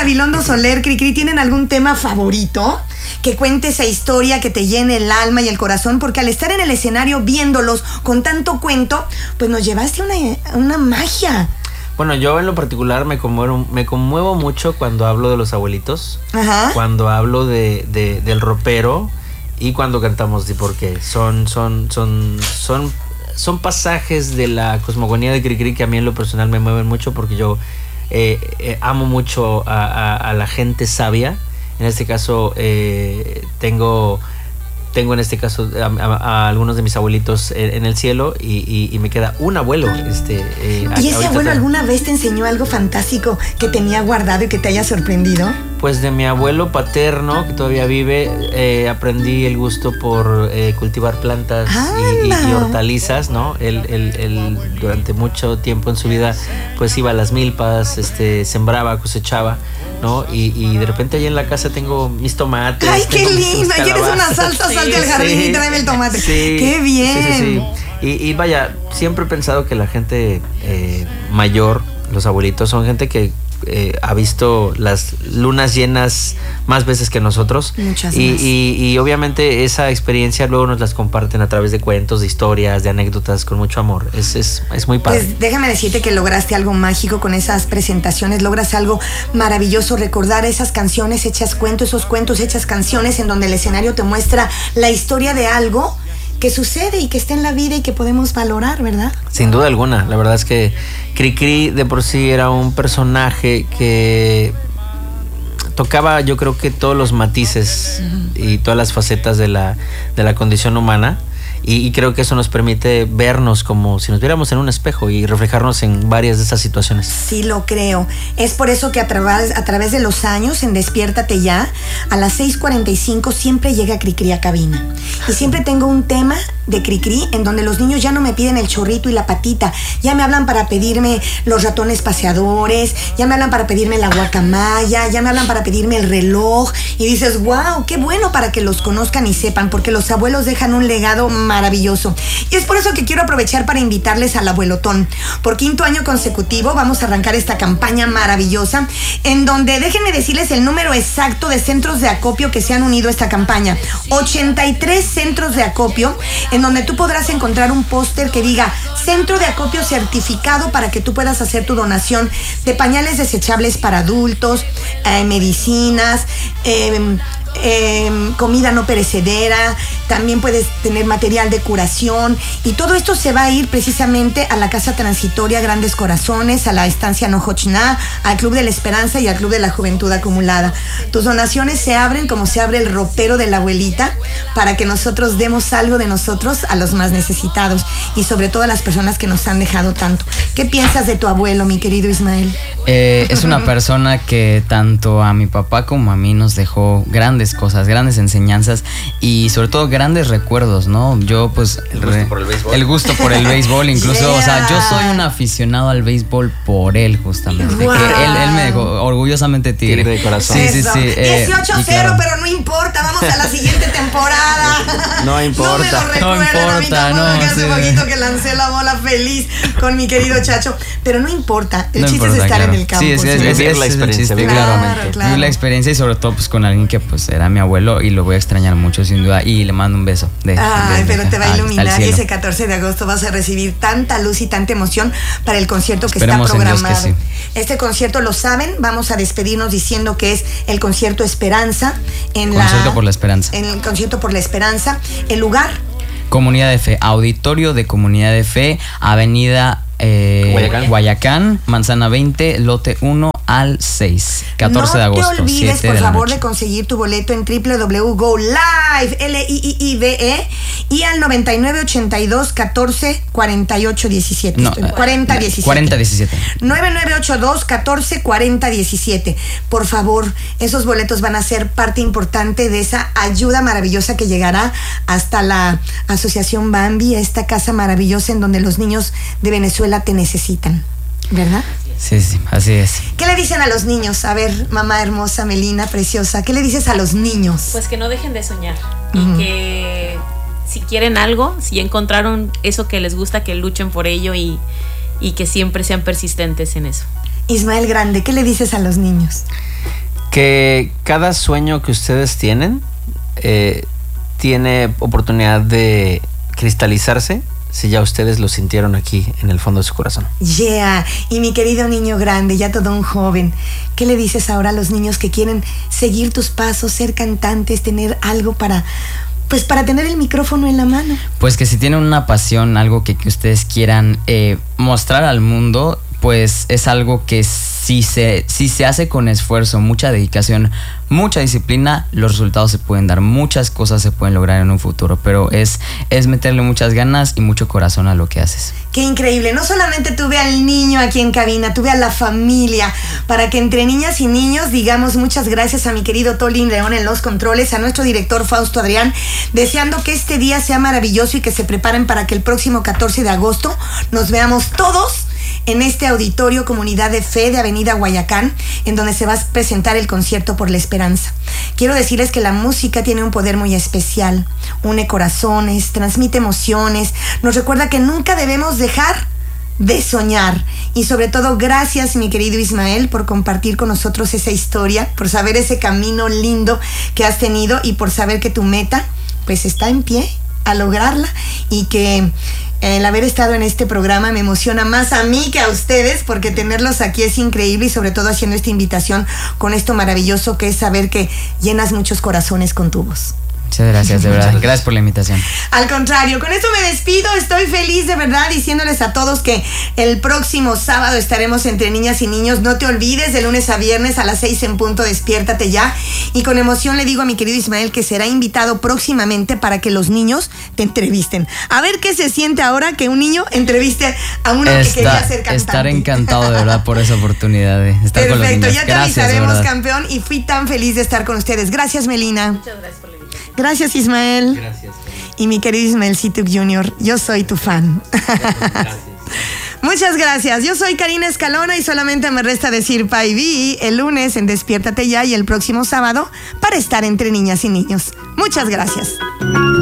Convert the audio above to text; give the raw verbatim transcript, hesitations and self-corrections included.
Gabilondo Soler, Cricri, ¿tienen algún tema favorito? Que cuente esa historia que te llene el alma y el corazón, porque al estar en el escenario viéndolos con tanto cuento, pues nos llevaste una, una magia. Bueno, yo en lo particular me conmuevo, me conmuevo mucho cuando hablo de los abuelitos, Ajá. cuando hablo de, de, del ropero y cuando cantamos de porque son, son, son, son, son pasajes de la cosmogonía de Cricri que a mí en lo personal me mueven mucho porque yo eh, eh, amo mucho a, a, a la gente sabia. En este caso eh, tengo... Tengo en este caso a, a, a algunos de mis abuelitos en, en el cielo y, y, y me queda un abuelo. Este, eh, ¿Y ese abuelo te... alguna vez te enseñó algo fantástico que tenía guardado y que te haya sorprendido? Pues de mi abuelo paterno, que todavía vive, eh, aprendí el gusto por eh, cultivar plantas y, y, y hortalizas, ¿no? Él, él, él durante mucho tiempo en su vida pues iba a las milpas, este, sembraba, cosechaba, ¿no? Y, y de repente allí en la casa tengo mis tomates. ¡Ay, qué lindo! ¿Quieres una salsa? Sí, salte al jardín sí, y tráeme el tomate. Sí, ¡Qué bien! Sí, sí, sí. Y, y vaya, siempre he pensado que la gente eh, mayor, los abuelitos, son gente que eh, ha visto las lunas llenas más veces que nosotros. Muchas y, más. Y, y obviamente esa experiencia luego nos las comparten a través de cuentos, de historias, de anécdotas, con mucho amor. Es, es, es muy padre. Pues déjame decirte que lograste algo mágico con esas presentaciones, logras algo maravilloso, recordar esas canciones hechas cuentos, esos cuentos hechas canciones en donde el escenario te muestra la historia de algo que sucede y que está en la vida y que podemos valorar, ¿verdad? Sin duda alguna. La verdad es que Cricri de por sí era un personaje que tocaba, yo creo que todos los matices uh-huh. y todas las facetas de la, de la condición humana. Y, y creo que eso nos permite vernos como si nos viéramos en un espejo y reflejarnos en varias de esas situaciones. Sí, lo creo. Es por eso que a través, a través de los años, en Despiértate Ya, a las seis cuarenta y cinco siempre llega Cricri a cabina. Y siempre tengo un tema de Cricri en donde los niños ya no me piden el chorrito y la patita. Ya me hablan para pedirme los ratones paseadores, ya me hablan para pedirme la guacamaya, ya me hablan para pedirme el reloj. Y dices, wow, qué bueno para que los conozcan y sepan, porque los abuelos dejan un legado maravilloso. Y es por eso que quiero aprovechar para invitarles al Abuelotón. Por quinto año consecutivo vamos a arrancar esta campaña maravillosa en donde, déjenme decirles el número exacto de centros de acopio que se han unido a esta campaña. ochenta y tres centros de acopio en donde tú podrás encontrar un póster que diga Centro de Acopio Certificado para que tú puedas hacer tu donación de pañales desechables para adultos, eh, medicinas, eh, Eh, comida no perecedera, también puedes tener material de curación y todo esto se va a ir precisamente a la Casa Transitoria Grandes Corazones, a la Estancia Nojochná, al Club de la Esperanza y al Club de la Juventud Acumulada. Tus donaciones se abren como se abre el ropero de la abuelita para que nosotros demos algo de nosotros a los más necesitados y sobre todo a las personas que nos han dejado tanto. ¿Qué piensas de tu abuelo, mi querido Ismael? Eh, es una persona que tanto a mi papá como a mí nos dejó grandes cosas, grandes enseñanzas y sobre todo grandes recuerdos, ¿no? Yo pues el gusto re, por el béisbol, el gusto por el béisbol, incluso, yeah. O sea, yo soy un aficionado al béisbol por él justamente, wow. que él, él me dejó orgullosamente tigre. Tigre de corazón. Sí, sí, sí. Eh, dieciocho cero, claro. Pero no importa, vamos a la siguiente temporada. No importa. No me lo no importa, a mí no. Que hace sí. poquito que lancé la bola feliz con mi querido Chacho, pero no importa, el no chiste importa, es estar claro. en el campo. Sí, es, es, es, es la experiencia, vivir claro, claro, claro. Vivir la experiencia y sobre todo pues con alguien que pues era mi abuelo y lo voy a extrañar mucho sin duda y le mando un beso. De, Ay, de, pero de, te va a iluminar y ese catorce de agosto vas a recibir tanta luz y tanta emoción para el concierto que Esperemos está programado. Que sí. Este concierto, lo saben, vamos a despedirnos diciendo que es el concierto Esperanza. En concierto la, por la Esperanza. En el concierto por la Esperanza. El lugar. Comunidad de Fe, auditorio de Comunidad de Fe, Avenida eh, Guayacán. Guayacán, Manzana veinte, lote uno al seis, catorce de agosto. No te olvides, por de favor, noche. de conseguir tu boleto en doble u doble u doble u punto go live, L I I I V E, y al noventa y nueve ochenta y dos catorce cuarenta y ocho diecisiete. No, cuarenta diecisiete. cuarenta diecisiete. nueve nueve ocho dos catorce cuarenta diecisiete. Por favor, esos boletos van a ser parte importante de esa ayuda maravillosa que llegará hasta la Asociación Bambi, esta casa maravillosa en donde los niños de Venezuela te necesitan, ¿verdad? Sí, sí, así es. ¿Qué le dicen a los niños? A ver, mamá hermosa, Melina, preciosa, ¿qué le dices a los niños? Pues que no dejen de soñar Uh-huh. y que si quieren algo, si encontraron eso que les gusta, que luchen por ello y, y que siempre sean persistentes en eso. Ismael Grande, ¿qué le dices a los niños? Que cada sueño que ustedes tienen eh, tiene oportunidad de cristalizarse si ya ustedes lo sintieron aquí en el fondo de su corazón. Yeah, y mi querido niño grande, ya todo un joven, ¿qué le dices ahora a los niños que quieren seguir tus pasos, ser cantantes, tener algo para, pues para tener el micrófono en la mano? Pues que si tienen una pasión, algo que, que ustedes quieran eh, mostrar al mundo, pues es algo que si se, si se hace con esfuerzo, mucha dedicación, mucha disciplina, los resultados se pueden dar, muchas cosas se pueden lograr en un futuro, pero es, es meterle muchas ganas y mucho corazón a lo que haces. Qué increíble, no solamente tuve al niño aquí en cabina, tuve a la familia, para que entre niñas y niños digamos muchas gracias a mi querido Tolín León en los controles, a nuestro director Fausto Adrián, deseando que este día sea maravilloso y que se preparen para que el próximo catorce de agosto nos veamos todos en este auditorio Comunidad de Fe de Avenida Guayacán, en donde se va a presentar el concierto por la esperanza. Quiero decirles que la música tiene un poder muy especial, une corazones, transmite emociones, nos recuerda que nunca debemos dejar de soñar. Y sobre todo, gracias mi querido Ismael por compartir con nosotros esa historia, por saber ese camino lindo que has tenido y por saber que tu meta pues está en pie a lograrla, y que el haber estado en este programa me emociona más a mí que a ustedes, porque tenerlos aquí es increíble, y sobre todo haciendo esta invitación con esto maravilloso que es saber que llenas muchos corazones con tu voz. Muchas gracias, de verdad. Gracias por la invitación. Al contrario, con esto me despido. Estoy feliz de verdad diciéndoles a todos que el próximo sábado estaremos entre niñas y niños. No te olvides, de lunes a viernes a las seis en punto, despiértate ya. Y con emoción le digo a mi querido Ismael que será invitado próximamente para que los niños te entrevisten. A ver qué se siente ahora que un niño entreviste a uno Está, que quería ser cantante. Estar encantado de verdad por esa oportunidad de estar Perfecto, con los niños. Ya te gracias, avisaremos, campeón. Y fui tan feliz de estar con ustedes. Gracias, Melina. Muchas gracias por la invitación. Gracias, Ismael. Gracias. Y mi querido Ismael Situk junior, yo soy tu fan. Gracias. Muchas gracias. Yo soy Karina Escalona y solamente me resta decir bye bye el lunes en Despiértate Ya y el próximo sábado para estar entre niñas y niños. Muchas gracias.